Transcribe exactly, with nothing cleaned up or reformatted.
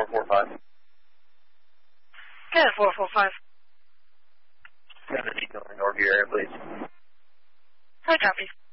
four four five. ten four four five. Send an eco in Norview area, please. I copy.